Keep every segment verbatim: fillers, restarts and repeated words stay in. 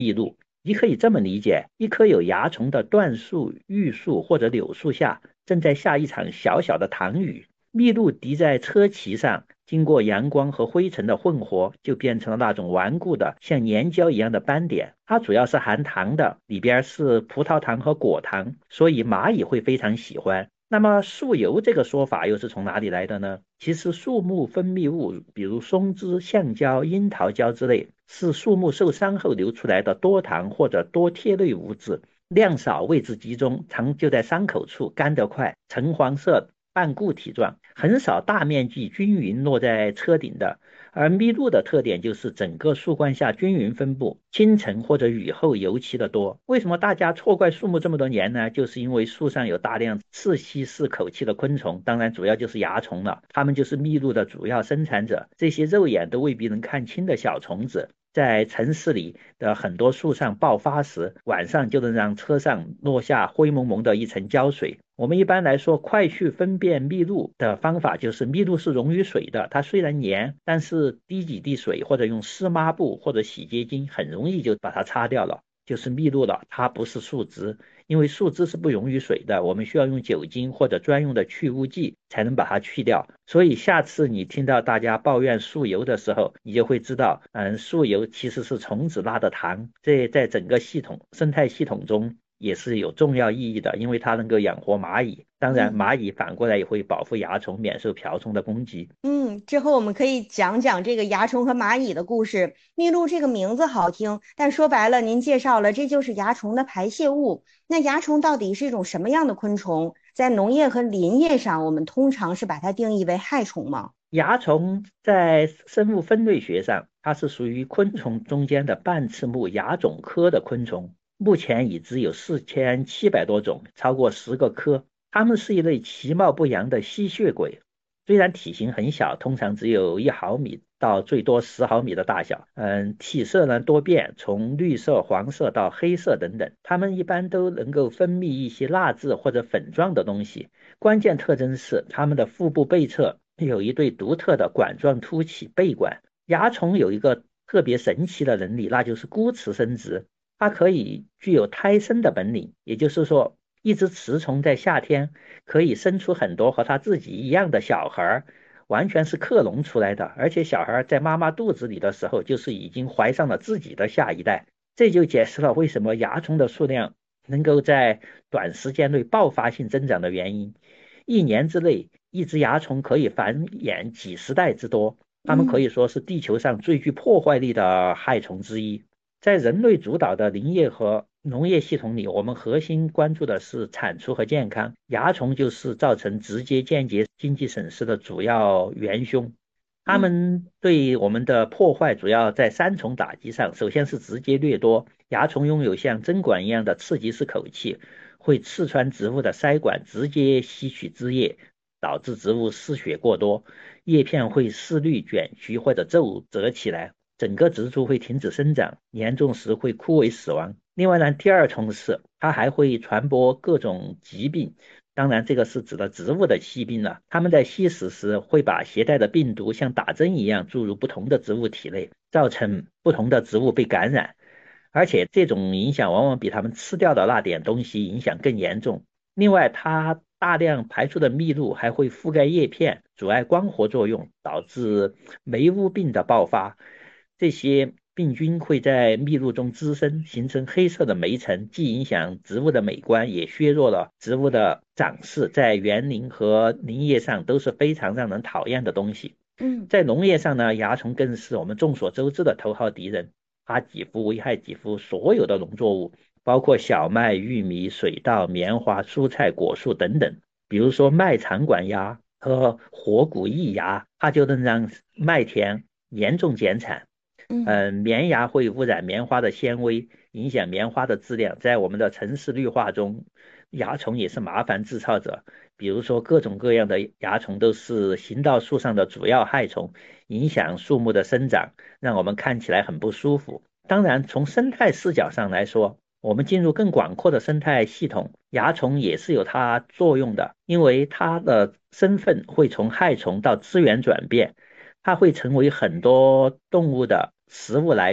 你可以这么理解，一棵有蚜虫的椴树、玉树或者柳树下，正在下一场小小的糖雨。蜜露滴在车漆上，经过阳光和灰尘的混合，就变成了那种顽固的、像粘胶一样的斑点。它主要是含糖的，里边是葡萄糖和果糖，所以蚂蚁会非常喜欢。那么树油这个说法又是从哪里来的呢？其实树木分泌物，比如松脂、橡胶、樱桃胶之类，是树木受伤后流出来的多糖或者多萜类物质，量少，位置集中，常就在伤口处，干得快，橙黄色半固体状，很少大面积均匀落在车顶的。而蜜露的特点就是整个树冠下均匀分布，清晨或者雨后尤其的多。为什么大家错怪树木这么多年呢？就是因为树上有大量刺吸式口气的昆虫，当然主要就是蚜虫了，它们就是蜜露的主要生产者。这些肉眼都未必能看清的小虫子，在城市里的很多树上爆发时，晚上就能让车上落下灰蒙蒙的一层胶水。我们一般来说，快去分辨蜜露的方法就是，蜜露是溶于水的，它虽然黏，但是滴几滴水或者用湿抹布或者洗洁精，很容易就把它擦掉了，就是蜜露了。它不是树脂，因为树脂是不溶于水的，我们需要用酒精或者专用的去污剂才能把它去掉。所以下次你听到大家抱怨树油的时候，你就会知道，嗯，树油其实是虫子拉的糖，这在整个系统生态系统中也是有重要意义的，因为它能够养活蚂蚁。当然， 嗯。 蚂蚁反过来也会保护蚜虫免受瓢虫的攻击。 嗯，之后我们可以讲讲这个蚜虫和蚂蚁的故事。蜜露这个名字好听，但说白了，您介绍了这就是蚜虫的排泄物。那蚜虫到底是一种什么样的昆虫？在农业和林业上，我们通常是把它定义为害虫吗？ 蚜虫在生物分类学上，它是属于昆虫中间的半翅目蚜种科的昆虫，目前已知有四千七百多种，超过十个科。它们是一类其貌不扬的吸血鬼，虽然体型很小，通常只有一毫米到最多十毫米的大小。嗯，体色呢多变，从绿色、黄色到黑色等等。它们一般都能够分泌一些蜡质或者粉状的东西。关键特征是它们的腹部背侧有一对独特的管状凸起背管。蚜虫有一个特别神奇的能力，那就是孤雌生殖。它可以具有胎生的本领，也就是说，一只雌虫在夏天可以生出很多和它自己一样的小孩，完全是克隆出来的。而且小孩在妈妈肚子里的时候，就是已经怀上了自己的下一代。这就解释了为什么蚜虫的数量能够在短时间内爆发性增长的原因。一年之内，一只蚜虫可以繁衍几十代之多，它们可嗯。 以说是地球上最具破坏力的害虫之一。在人类主导的林业和农业系统里，我们核心关注的是产出和健康，蚜虫就是造成直接、间接经济损失的主要元凶。它嗯。 们对我们的破坏主要在三重打击上。首先是直接掠夺，蚜虫拥有像针管一样的刺激式口器，会刺穿植物的腮管，直接吸取枝叶，导致植物失血过多，叶片会失绿、卷曲或者皱褶起来，整个植株会停止生长，严重时会枯萎死亡。另外呢，第二重是它还会传播各种疾病，当然，这个是指的植物的疾病了。它们在吸食时会把携带的病毒像打针一样注入不同的植物体内，造成不同的植物被感染。而且这种影响往往比它们吃掉的那点东西影响更严重。另外，它大量排出的蜜露还会覆盖叶片，阻碍光合作用，导致霉污病的爆发。这些病菌会在蜜露中滋生，形成黑色的霉层，既影响植物的美观，也削弱了植物的长势，在园林和林业上都是非常让人讨厌的东西。 嗯。 在农业上呢，蚜虫更是我们众所周知的头号敌人，它几乎危害几乎所有的农作物，包括小麦、玉米、水稻、棉花、蔬菜、果树等等。比如说麦长管蚜和火骨异蚜，它就能让麦田严重减产。 嗯。 嗯，棉芽会污染棉花的纤维，影响棉花的质量。在我们的城市绿化中，蚜虫也是麻烦制造者。比如说，各种各样的蚜虫都是行道树上的主要害虫，影响树木的生长，让我们看起来很不舒服。当然，从生态视角上来说，我们进入更广阔的生态系统，蚜虫也是有它作用的，因为它的身份会从害虫到资源转变。它会成为很多动物的食物来源。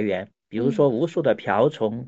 比如嗯说无数的瓢虫